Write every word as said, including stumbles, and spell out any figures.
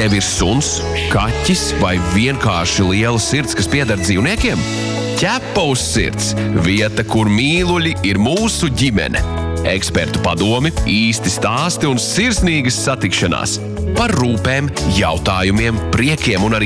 Tev ir suns, kaķis vai vienkārši liela sirds, kas pieder dzīvniekiem? Ķepa uz sirds – vieta, kur mīluļi ir mūsu ģimene. Ekspertu padomi, īsti stāsti un sirsnīgas satikšanās. Par rūpēm, jautājumiem, priekiem un arī